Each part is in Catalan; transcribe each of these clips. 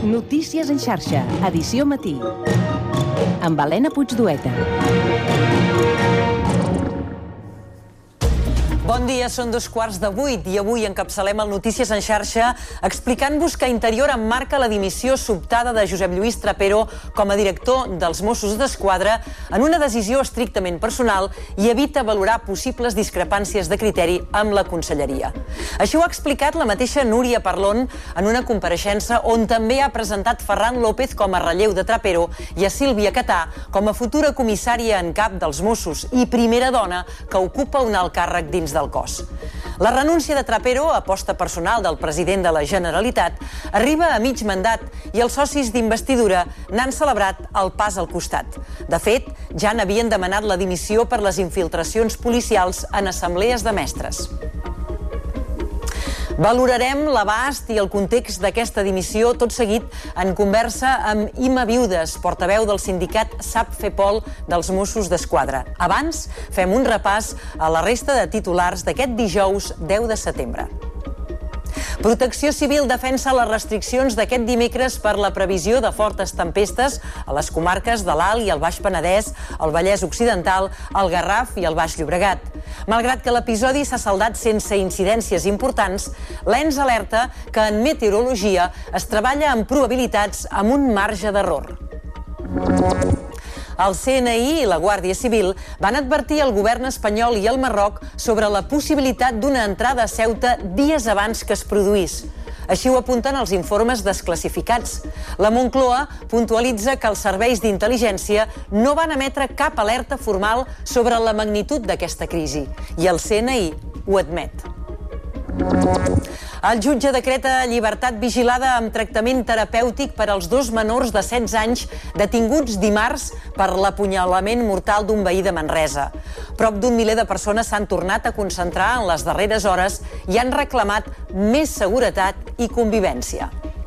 Notícies en xarxa, edició matí. Amb Helena Puigdueta. Bon dia, són 7:45 i avui encapçalem el Notícies en xarxa explicant-vos que Interior emmarca la dimissió sobtada de Josep Lluís Trapero com a director dels Mossos d'Esquadra en una decisió estrictament personal i evita valorar possibles discrepàncies de criteri amb la conselleria. Així ho ha explicat la mateixa Núria Parlon en una compareixença on també ha presentat Ferran López com a relleu de Trapero i a Sílvia Catà com a futura comissària en cap dels Mossos i primera dona que ocupa un alt càrrec dins del cos. La renúncia de Trapero, aposta personal del president de la Generalitat, arriba a mig mandat i els socis d'investidura n'han celebrat el pas al costat. De fet, ja n'havien demanat la dimissió per les infiltracions policials en assemblees de mestres. Valorarem l'abast i el context d'aquesta dimissió tot seguit en conversa amb Ima Viudes, portaveu del sindicat SAP-FEPOL dels Mossos d'Esquadra. Abans, fem un repàs a la resta de titulars d'aquest dijous 10 de setembre. Protecció Civil defensa les restriccions d'aquest dimecres per la previsió de fortes tempestes a les comarques de l'Alt i el Baix Penedès, el Vallès Occidental, el Garraf i el Baix Llobregat. Malgrat que l'episodi s'ha saldat sense incidències importants, l'ENS alerta que en meteorologia es treballa amb probabilitats amb un marge d'error. El CNI i la Guàrdia Civil van advertir el govern espanyol i el Marroc sobre la possibilitat d'una entrada a Ceuta dies abans que es produís. Així ho apunten els informes desclassificats. La Moncloa puntualitza que els serveis d'intel·ligència no van emetre cap alerta formal sobre la magnitud d'aquesta crisi i el CNI ho admet. El jutge decreta llibertat vigilada amb tractament terapèutic per als dos menors de 16 anys detinguts dimarts per l'apunyalament mortal d'un veí de Manresa. Prop d'un miler de persones s'han tornat a concentrar en les darreres hores i han reclamat més seguretat i convivència.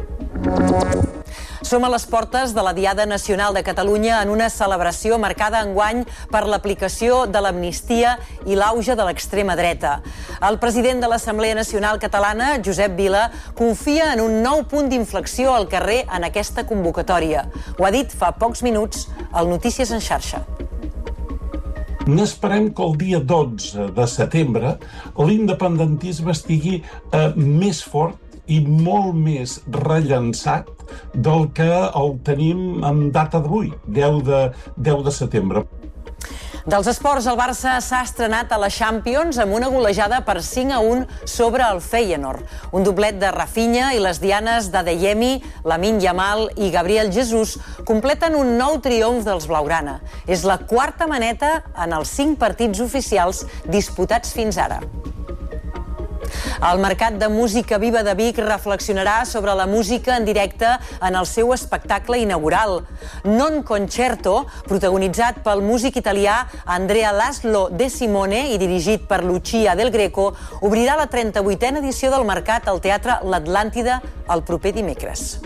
Som a les portes de la Diada Nacional de Catalunya en una celebració marcada enguany per l'aplicació de l'amnistia i l'auge de l'extrema dreta. El president de l'Assemblea Nacional Catalana, Josep Vila, confia en un nou punt d'inflexió al carrer en aquesta convocatòria. Ho ha dit fa pocs minuts al Notícies en xarxa. N'esperem que el dia 12 de setembre l'independentisme estigui més fort i molt més rellançat del que el tenim en data d'avui, 10 de setembre. Dels esports, el Barça s'ha estrenat a la Champions amb una golejada per 5-1 sobre el Feyenoord. Un doblet de Rafinha i les dianes d'Adeyemi, Lamine Yamal i Gabriel Jesús completen un nou triomf dels blaugrana. És la quarta maneta en els 5 partits oficials disputats fins ara. El Mercat de Música Viva de Vic reflexionarà sobre la música en directe en el seu espectacle inaugural. Non Concerto, protagonitzat pel músic italià Andrea Laszlo De Simone i dirigit per Lucia Del Greco, obrirà la 38a edició del Mercat al Teatre L'Atlàntida el proper dimecres.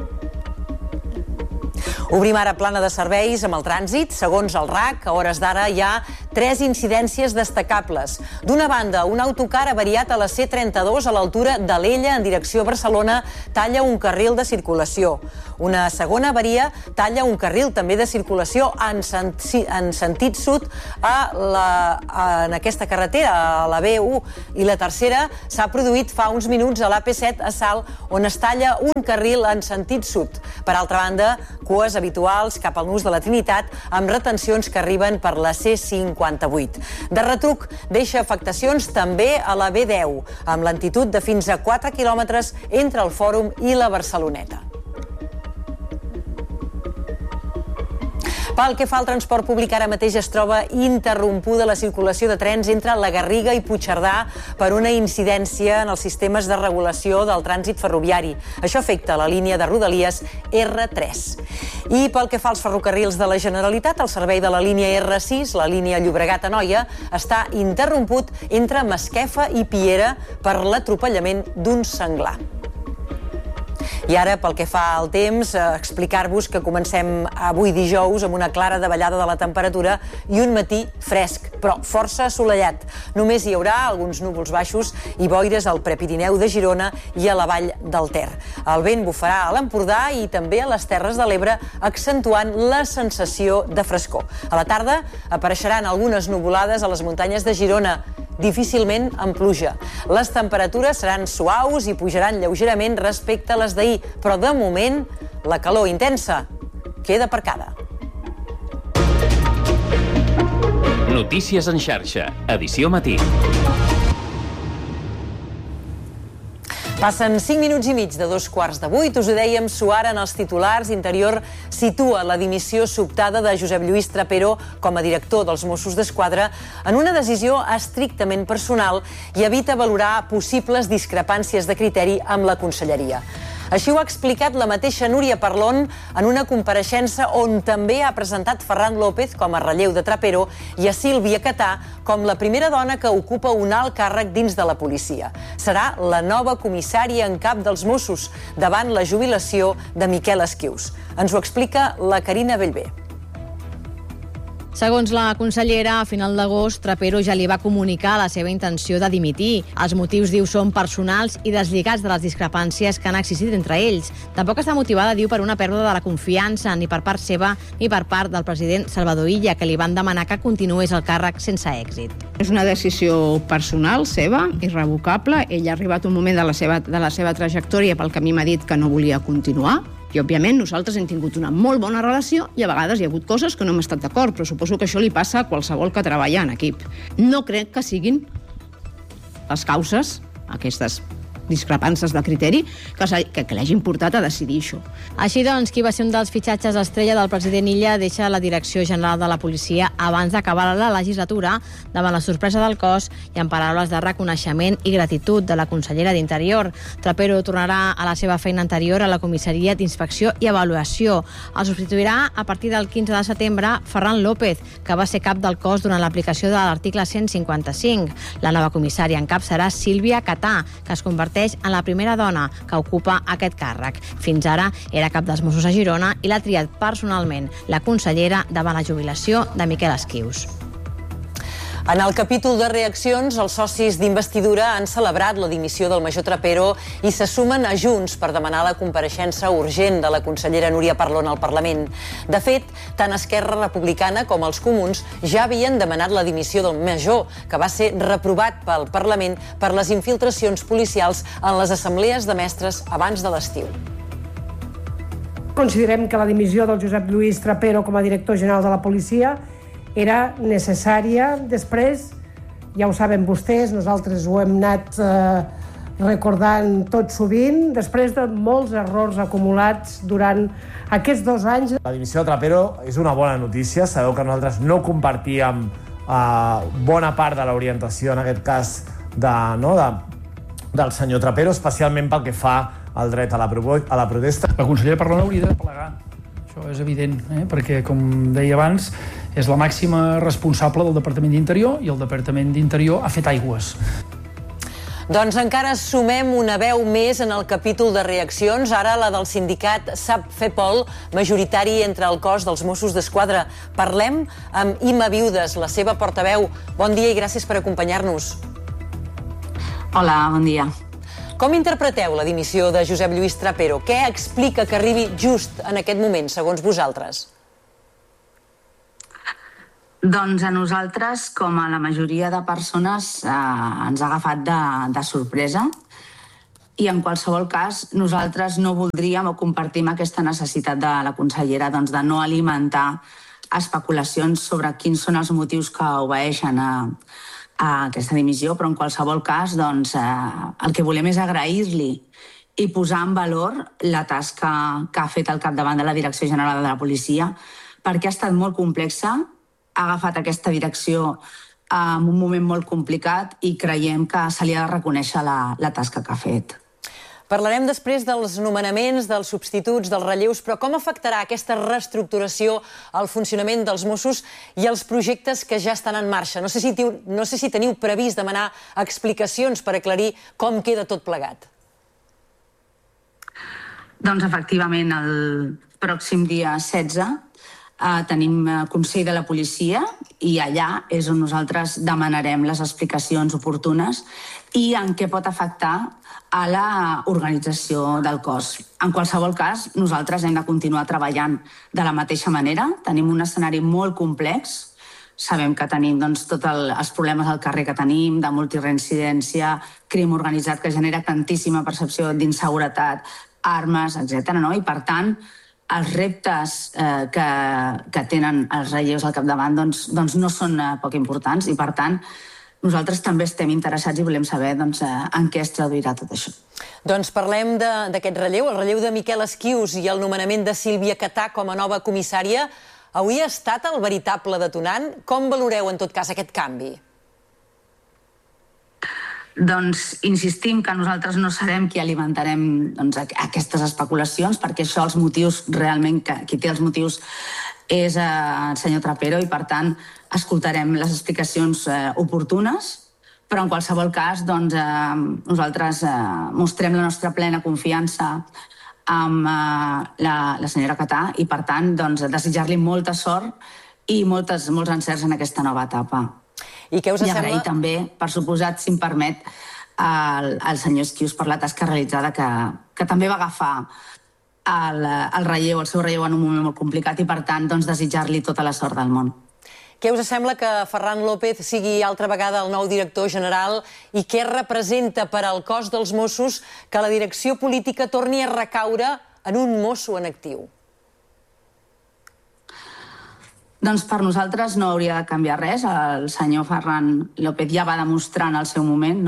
Obrim ara plana de serveis amb el trànsit. Segons el RAC, a hores d'ara hi ha 3 incidències destacables. D'una banda, un autocar avariat a la C32 a l'altura d'Alella en direcció a Barcelona talla un carril de circulació. Una segona avaria talla un carril també de circulació en sentit sud en aquesta carretera, a la B1. I la tercera s'ha produït fa uns minuts a l'AP7 a Salt, on es talla un carril en sentit sud. Per altra banda, cues habituals cap al nus de la Trinitat amb retencions que arriben per la C58. De retruc deixa afectacions també a la B10, amb lentitud de fins a 4 quilòmetres entre el Fòrum i la Barceloneta. Pel que fa al transport públic, ara mateix es troba interrompuda la circulació de trens entre la Garriga i Puigcerdà per una incidència en els sistemes de regulació del trànsit ferroviari. Això afecta la línia de Rodalies R3. I pel que fa als ferrocarrils de la Generalitat, el servei de la línia R6, la línia Llobregat-Anoia, està interromput entre Masquefa i Piera per l'atropellament d'un senglar. I ara, pel que fa al temps, explicar-vos que comencem avui dijous amb una clara davallada de la temperatura i un matí fresc, però força assolellat. Només hi haurà alguns núvols baixos i boires al Prepirineu de Girona i a la vall del Ter. El vent bufarà a l'Empordà i també a les Terres de l'Ebre, accentuant la sensació de frescor. A la tarda apareixeran algunes nuvolades a les muntanyes de Girona, difícilment amb pluja. Les temperatures seran suaus i pujaran lleugerament respecte a les d'ahir, però de moment la calor intensa queda aparcada. Notícies en xarxa, edició matí. Passen 5 minuts i mig de 7:45. Us ho dèiem, suara en els titulars. Interior situa la dimissió sobtada de Josep Lluís Trapero com a director dels Mossos d'Esquadra en una decisió estrictament personal i evita valorar possibles discrepàncies de criteri amb la conselleria. Així ho ha explicat la mateixa Núria Parlon en una compareixença on també ha presentat Ferran López com a relleu de Trapero i a Sílvia Catà com la primera dona que ocupa un alt càrrec dins de la policia. Serà la nova comissària en cap dels Mossos davant la jubilació de Miquel Esquius. Ens ho explica la Carina Bellver. Segons la consellera, a final d'agost, Trapero ja li va comunicar la seva intenció de dimitir. Els motius, diu, són personals i deslligats de les discrepàncies que han existit entre ells. Tampoc està motivada, diu, per una pèrdua de la confiança, ni per part seva ni per part del president Salvador Illa, que li van demanar que continués el càrrec sense èxit. És una decisió personal seva, irrevocable. Ell ha arribat un moment de la seva trajectòria pel que a mi m'ha dit que no volia continuar. I, òbviament, nosaltres hem tingut una molt bona relació i a vegades hi ha hagut coses que no hem estat d'acord, però suposo que això li passa a qualsevol que treballa en equip. No crec que siguin les causes, aquestes discrepàncies de criteri, que l'hagin portat a decidir això. Així doncs, qui va ser un dels fitxatges estrella del president Illa deixa la direcció general de la policia abans d'acabar la legislatura davant la sorpresa del cos i en paraules de reconeixement i gratitud de la consellera d'Interior. Trapero tornarà a la seva feina anterior a la comissaria d'Inspecció i Avaluació. El substituirà a partir del 15 de setembre Ferran López, que va ser cap del cos durant l'aplicació de l'article 155. La nova comissària en cap serà Sílvia Catà, que es converteix en la primera dona que ocupa aquest càrrec. Fins ara era cap dels Mossos a Girona i l'ha triat personalment la consellera davant la jubilació de Miquel Esquius. En el capítol de reaccions, els socis d'investidura han celebrat la dimissió del major Trapero i se sumen a Junts per demanar la compareixença urgent de la consellera Núria Parlon al Parlament. De fet, tant Esquerra Republicana com els Comuns ja havien demanat la dimissió del major, que va ser reprovat pel Parlament per les infiltracions policials en les assemblees de mestres abans de l'estiu. Considerem que la dimissió del Josep Lluís Trapero com a director general de la policia era necessària. Després, ja ho saben vostès, nosaltres ho hem anat recordant tot sovint, després de molts errors acumulats durant aquests 2 anys. La dimissió de Trapero és una bona notícia. Sabeu que nosaltres no compartíem bona part de l'orientació, en aquest cas, del senyor Trapero, especialment pel que fa al dret a la protesta. La consellera Parlon hauria de plegar. Això és evident, perquè, com deia abans, és la màxima responsable del Departament d'Interior i el Departament d'Interior ha fet aigües. Doncs encara sumem una veu més en el capítol de reaccions, ara la del sindicat SAP-FEPOL, majoritari entre el cos dels Mossos d'Esquadra. Parlem amb Ima Viudes, la seva portaveu. Bon dia i gràcies per acompanyar-nos. Hola, bon dia. Com interpreteu la dimissió de Josep Lluís Trapero? Què explica que arribi just en aquest moment, segons vosaltres? Doncs a nosaltres, com a la majoria de persones, ens ha agafat de sorpresa i en qualsevol cas nosaltres no voldríem o compartim aquesta necessitat de la consellera de no alimentar especulacions sobre quins són els motius que obeeixen a aquesta dimissió, però en qualsevol cas el que volem és agrair-li i posar en valor la tasca que ha fet al capdavant de la Direcció General de la Policia, perquè ha estat molt complexa, ha agafat aquesta direcció en un moment molt complicat i creiem que se li ha de reconèixer la tasca que ha fet. Parlarem després dels nomenaments, dels substituts, dels relleus, però com afectarà aquesta reestructuració al funcionament dels Mossos i els projectes que ja estan en marxa? No sé si teniu previst demanar explicacions per aclarir com queda tot plegat. Doncs efectivament, el pròxim dia 16 tenim Consell de la Policia i allà és on nosaltres demanarem les explicacions oportunes i en què pot afectar a l'organització del cos. En qualsevol cas, nosaltres hem de continuar treballant de la mateixa manera. Tenim un escenari molt complex. Sabem que tenim tots els problemes al carrer que tenim, de multireincidència, crim organitzat que genera tantíssima percepció d'inseguretat, armes, etc. I per tant, els reptes que tenen els relleus al capdavant no són poc importants i per tant nosaltres també estem interessats i volem saber en què es traduirà tot això. Doncs parlem d'aquest relleu, el relleu de Miquel Esquius i el nomenament de Sílvia Catà com a nova comissària. Avui ha estat el veritable detonant? Com valoreu en tot cas aquest canvi? Doncs insistim que nosaltres no serem qui alimentarem aquestes especulacions, perquè això els motius realment, qui té els motius és el senyor Trapero i per tant escoltarem les explicacions oportunes, però en qualsevol cas nosaltres mostrem la nostra plena confiança amb la senyora Catà i per tant desitjar-li molta sort i molts encerts en aquesta nova etapa. I què us sembla? I agrair també, per suposat, si em permet, al senyor Esquius per la tasca realitzada que també va agafar el relleu, el seu relleu en un moment molt complicat i per tant desitjar-li tota la sort del món. Què us sembla que Ferran López sigui altra vegada el nou director general i què representa per al cos dels Mossos que la direcció política torni a recaure en un mosso en actiu? Doncs per nosaltres no hauria de canviar res. El senyor Ferran López ja va demostrar en el seu moment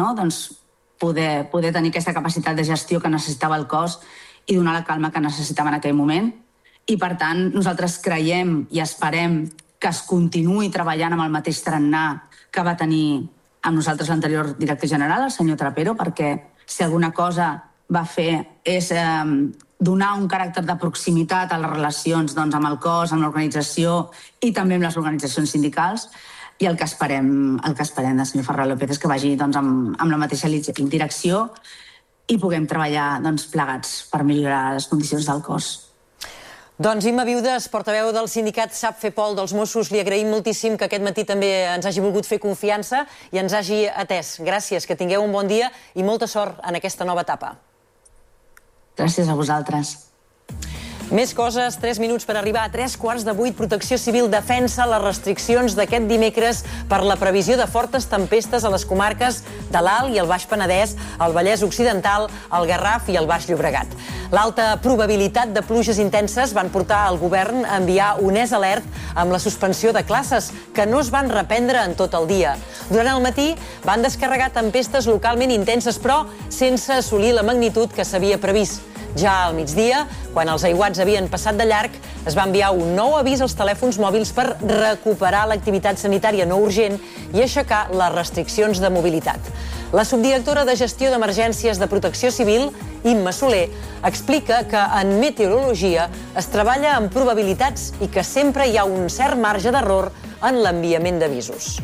poder tenir aquesta capacitat de gestió que necessitava el cos i donar la calma que necessitava en aquell moment. I per tant nosaltres creiem i esperem que es continuï treballant amb el mateix tarannà que va tenir amb nosaltres l'anterior director general, el senyor Trapero, perquè si alguna cosa va fer és donar un caràcter de proximitat a les relacions amb el cos, amb l'organització i també amb les organitzacions sindicals. I el que esperem del senyor Ferran López és que vagi amb la mateixa direcció i puguem treballar plegats per millorar les condicions del cos. Doncs Imma Viudes, portaveu del sindicat SAPFEPOL dels Mossos, li agraïm moltíssim que aquest matí també ens hagi volgut fer confiança i ens hagi atès. Gràcies, que tingueu un bon dia i molta sort en aquesta nova etapa. Gràcies a vosaltres. Més coses, 3 minuts per arribar a 7:45. Protecció Civil defensa les restriccions d'aquest dimecres per la previsió de fortes tempestes a les comarques de l'Alt i el Baix Penedès, el Vallès Occidental, el Garraf i el Baix Llobregat. L'alta probabilitat de pluges intenses van portar el govern a enviar un alert amb la suspensió de classes, que no es van reprendre en tot el dia. Durant el matí van descarregar tempestes localment intenses, però sense assolir la magnitud que s'havia previst. Ja al migdia, quan els aiguats havien passat de llarg, es va enviar un nou avís als telèfons mòbils per recuperar l'activitat sanitària no urgent i aixecar les restriccions de mobilitat. La subdirectora de Gestió d'Emergències de Protecció Civil, Imma Soler, explica que en meteorologia es treballa amb probabilitats i que sempre hi ha un cert marge d'error en l'enviament d'avisos.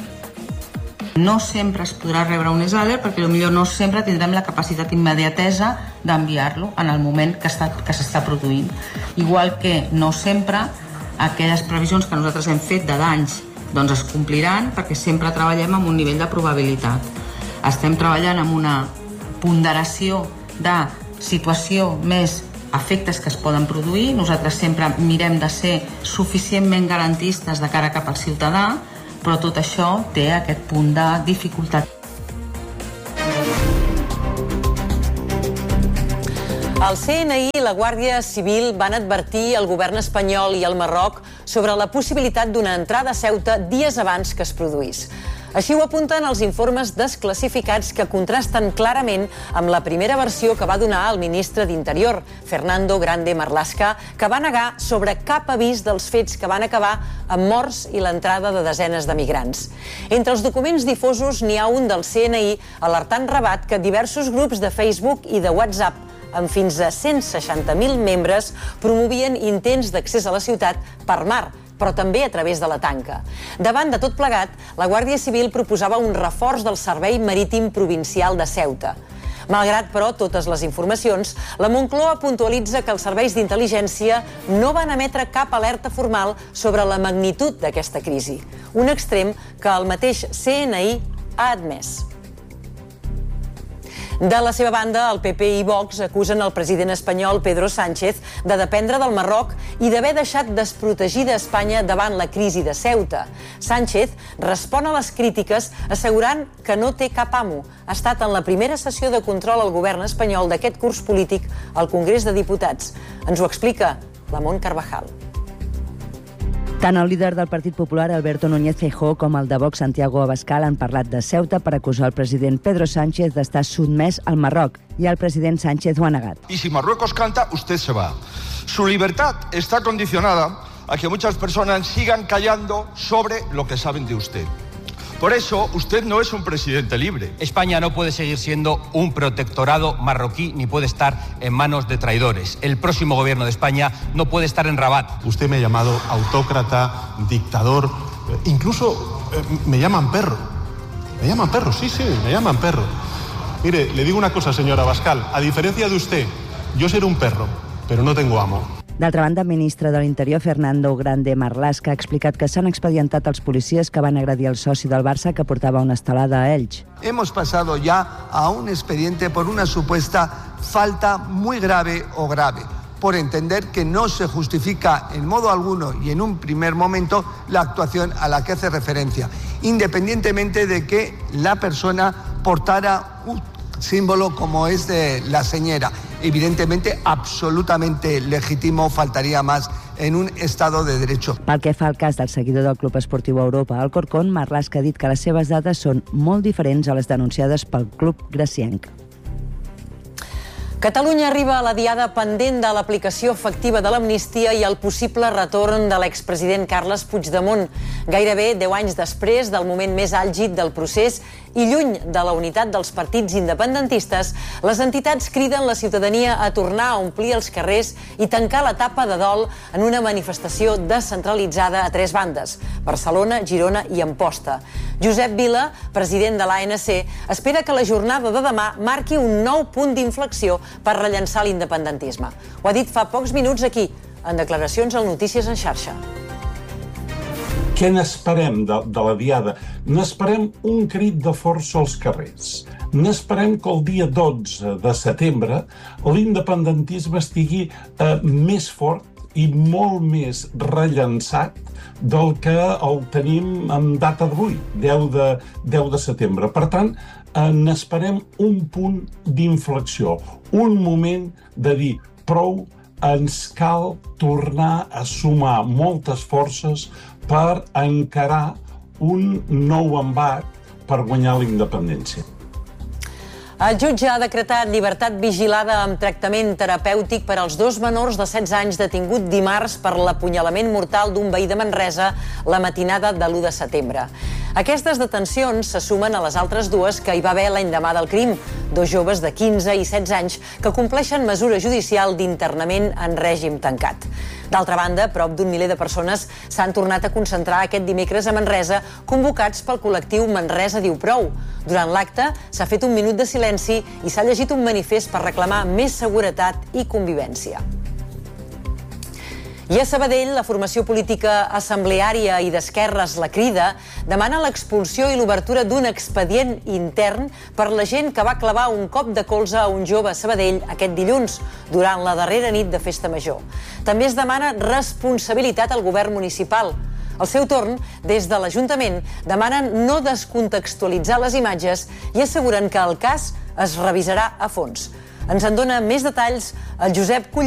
No sempre es podrà rebre un alert perquè potser no sempre tindrem la capacitat immediatesa d'enviar-lo en el moment que s'està produint. Igual que no sempre aquelles previsions que nosaltres hem fet de danys es compliran perquè sempre treballem amb un nivell de probabilitat. Estem treballant amb una ponderació de situació més efectes que es poden produir. Nosaltres sempre mirem de ser suficientment garantistes de cara cap al ciutadà, però tot això té aquest punt de dificultat. El CNI i la Guàrdia Civil van advertir el govern espanyol i el Marroc sobre la possibilitat d'una entrada a Ceuta dies abans que es produís. Així ho apunten els informes desclassificats que contrasten clarament amb la primera versió que va donar el ministre d'Interior, Fernando Grande Marlaska, que va negar sobre cap avís dels fets que van acabar amb morts i l'entrada de desenes de migrants. Entre els documents difosos n'hi ha un del CNI alertant Rabat que diversos grups de Facebook i de WhatsApp amb fins a 160.000 membres promovien intents d'accés a la ciutat per mar, però també a través de la tanca. Davant de tot plegat, la Guàrdia Civil proposava un reforç del Servei Marítim Provincial de Ceuta. Malgrat, però, totes les informacions, la Moncloa puntualitza que els serveis d'intel·ligència no van emetre cap alerta formal sobre la magnitud d'aquesta crisi. Un extrem que el mateix CNI ha admès. De la seva banda, el PP i Vox acusen el president espanyol Pedro Sánchez de dependre del Marroc i d'haver deixat desprotegida Espanya davant la crisi de Ceuta. Sánchez respon a les crítiques assegurant que no té cap amo. Ha estat en la primera sessió de control al govern espanyol d'aquest curs polític al Congrés de Diputats. Ens ho explica la Mont Carvajal. Tant el líder del Partit Popular, Alberto Núñez Feijóo, com el de Vox, Santiago Abascal, han parlat de Ceuta per acusar el president Pedro Sánchez d'estar sotmès al Marroc, i el president Sánchez ho ha negat. Y si Marruecos canta, usted se va. Su libertad está condicionada a que muchas personas sigan callando sobre lo que saben de usted. Por eso, usted no es un presidente libre. España no puede seguir siendo un protectorado marroquí ni puede estar en manos de traidores. El próximo gobierno de España no puede estar en Rabat. Usted me ha llamado autócrata, dictador, incluso me llaman perro. Me llaman perro, sí, me llaman perro. Mire, le digo una cosa, señora Abascal. A diferencia de usted, yo seré un perro, pero no tengo amo. D'altra banda, el ministre de l'Interior, Fernando Grande Marlaska, ha explicat que s'han expedientat els policies que van agredir el soci del Barça que portava una estelada a Elx. Hemos pasado ya a un expediente por una supuesta falta muy grave o grave, por entender que no se justifica en modo alguno y en un primer momento la actuación a la que hace referencia, independientemente de que la persona portara un símbolo como es de la señera. Evidentemente, absolutamente legítimo, faltaría más en un Estado de Derecho. Pel que fa al cas del seguidor del Club Esportiu Europa, Alcorcón, Marlaska ha dit que les seves dades són molt diferents a les denunciades pel club gracienc. Catalunya arriba a la diada pendent de l'aplicació efectiva de l'amnistia i el possible retorn de l'expresident Carles Puigdemont. Gairebé 10 anys després del moment més àlgid del procés i lluny de la unitat dels partits independentistes, les entitats criden la ciutadania a tornar a omplir els carrers i tancar l'etapa de dol en una manifestació descentralitzada a 3 bandes: Barcelona, Girona i Amposta. Josep Vila, president de l'ANC, espera que la jornada de demà marqui un nou punt d'inflexió per rellançar l'independentisme. Ho ha dit fa pocs minuts aquí, en declaracions al Notícies en xarxa. Què n'esperem de la diada? N'esperem un crit de força als carrers. N'esperem que el dia 12 de setembre l'independentisme estigui més fort i molt més rellançat del que el tenim en data d'avui, 10 de setembre. Per tant, n'esperem un punt d'inflexió, un moment de dir prou, ens cal tornar a sumar moltes forces per encarar un nou embat per guanyar la independència. El jutge ha decretat llibertat vigilada amb tractament terapèutic per als 2 menors de 16 anys detingut dimarts per l'apunyalament mortal d'un veí de Manresa la matinada de l'1 de setembre. Aquestes detencions se sumen a les altres 2 que hi va haver l'endemà del crim, 2 joves de 15 i 16 anys que compleixen mesura judicial d'internament en règim tancat. D'altra banda, prop d'un miler de persones s'han tornat a concentrar aquest dimecres a Manresa, convocats pel col·lectiu Manresa diu prou. Durant l'acte s'ha fet un minut de silenci i s'ha llegit un manifest per reclamar més seguretat i convivència. I a Sabadell, la formació política assembleària i d'esquerres La Crida demana l'expulsió i l'obertura d'un expedient intern per la gent que va clavar un cop de colze a un jove a Sabadell aquest dilluns, durant la darrera nit de Festa Major. També es demana responsabilitat al govern municipal. Al seu torn, des de l'Ajuntament, demanen no descontextualitzar les imatges i asseguren que el cas es revisarà a fons. Ens en dona més detalls el Josep Cullera.